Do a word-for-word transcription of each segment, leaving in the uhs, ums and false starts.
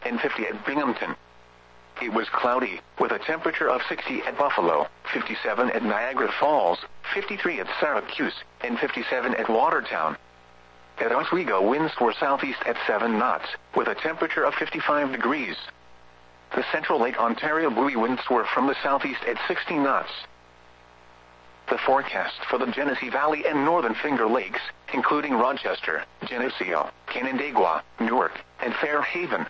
and fifty at Binghamton. It was cloudy, with a temperature of sixty at Buffalo, fifty-seven at Niagara Falls, fifty-three at Syracuse, and fifty-seven at Watertown. At Oswego, winds were southeast at seven knots, with a temperature of fifty-five degrees. The Central Lake Ontario buoy winds were from the southeast at sixty knots. The forecast for the Genesee Valley and Northern Finger Lakes, including Rochester, Geneseo, Canandaigua, Newark, and Fairhaven.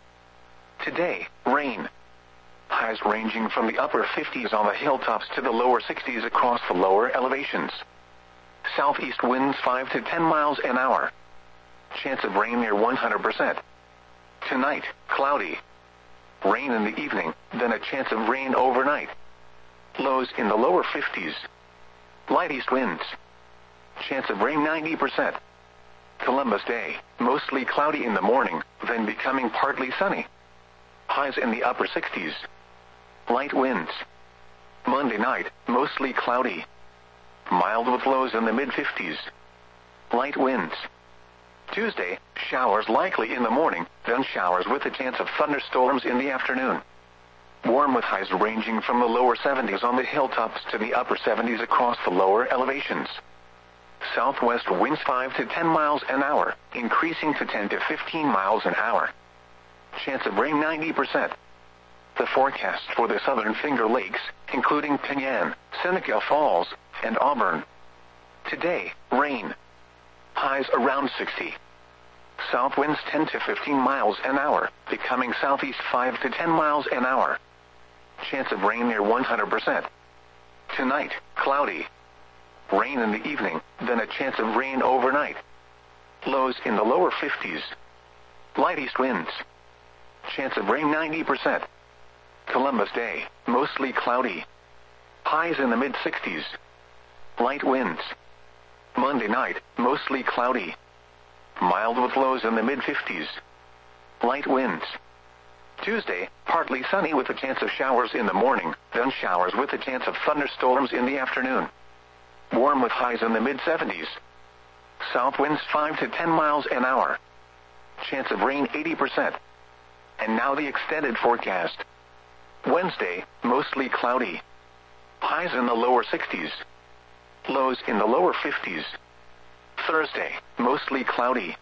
Today, rain. Highs ranging from the upper fifties on the hilltops to the lower sixties across the lower elevations. Southeast winds five to ten miles an hour. Chance of rain near one hundred percent. Tonight, cloudy. Rain in the evening, then a chance of rain overnight. Lows in the lower fifties. Light east winds. Chance of rain ninety percent. Columbus Day, mostly cloudy in the morning, then becoming partly sunny. Highs in the upper sixties. Light winds. Monday night, mostly cloudy. Mild with lows in the mid-fifties. Light winds. Tuesday, showers likely in the morning, then showers with a chance of thunderstorms in the afternoon. Warm with highs ranging from the lower seventies on the hilltops to the upper seventies across the lower elevations. Southwest winds five to ten miles an hour, increasing to ten to fifteen miles an hour. Chance of rain ninety percent. The forecast for the Southern Finger Lakes, including Penyan, Seneca Falls, and Auburn. Today, rain. Highs around sixty. South winds ten to fifteen miles an hour, becoming southeast five to ten miles an hour. Chance of rain near one hundred percent. Tonight, cloudy. Rain in the evening, then a chance of rain overnight. Lows in the lower fifties. Light east winds. Chance of rain ninety percent. Columbus Day, mostly cloudy. Highs in the mid-sixties. Light winds. Monday night, mostly cloudy. Mild with lows in the mid-fifties. Light winds. Tuesday, partly sunny with a chance of showers in the morning, then showers with a chance of thunderstorms in the afternoon. Warm with highs in the mid-seventies. South winds five to ten miles an hour. Chance of rain eighty percent. And now the extended forecast. Wednesday, mostly cloudy. Highs in the lower sixties. Lows in the lower fifties. Thursday, mostly cloudy.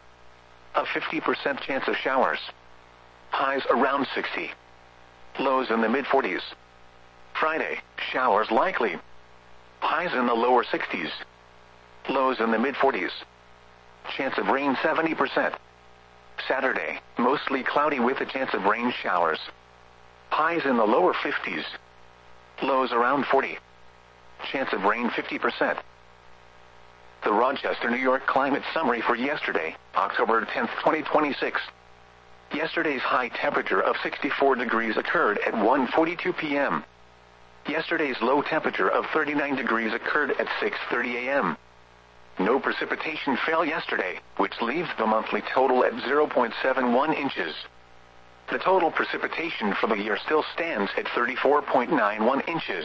A fifty percent chance of showers. Highs around sixty. Lows in the mid-forties. Friday, showers likely. Highs in the lower sixties. Lows in the mid-forties. Chance of rain seventy percent. Saturday, mostly cloudy with a chance of rain showers. Highs in the lower fifties. Lows around forty. Chance of rain fifty percent. The Rochester, New York climate summary for yesterday, October tenth, twenty twenty-six. Yesterday's high temperature of sixty-four degrees occurred at one forty-two p m Yesterday's low temperature of thirty-nine degrees occurred at six thirty a m No precipitation fell yesterday, which leaves the monthly total at zero point seven one inches. The total precipitation for the year still stands at thirty-four point nine one inches.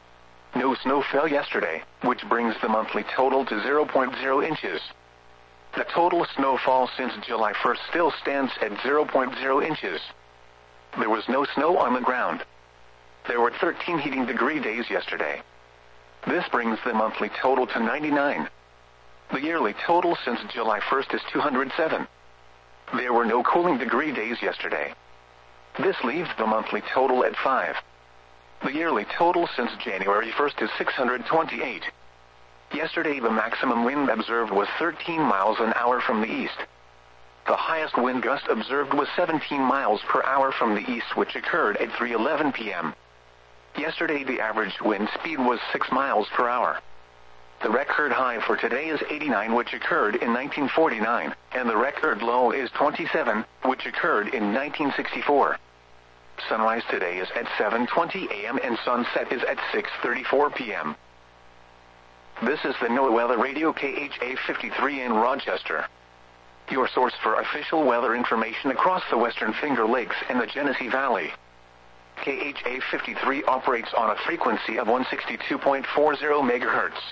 No snow fell yesterday, which brings the monthly total to zero point zero inches. The total snowfall since July first still stands at zero point zero inches. There was no snow on the ground. There were thirteen heating degree days yesterday. This brings the monthly total to ninety-nine. The yearly total since July first is two hundred seven. There were no cooling degree days yesterday. This leaves the monthly total at five. The yearly total since January first is six hundred twenty-eight. Yesterday the maximum wind observed was thirteen miles an hour from the east. The highest wind gust observed was seventeen miles per hour from the east, which occurred at three eleven p m Yesterday the average wind speed was six miles per hour. The record high for today is eighty-nine, which occurred in nineteen forty-nine, and the record low is twenty-seven, which occurred in nineteen sixty-four. Sunrise today is at seven twenty a m and sunset is at six thirty-four p m This is the NOAA Weather Radio K H A fifty-three in Rochester, your source for official weather information across the Western Finger Lakes and the Genesee Valley. K H A fifty-three operates on a frequency of one sixty-two point four zero megahertz.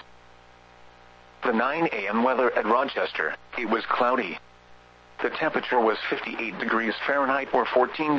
The nine a m weather at Rochester, it was cloudy. The temperature was fifty-eight degrees Fahrenheit or fourteen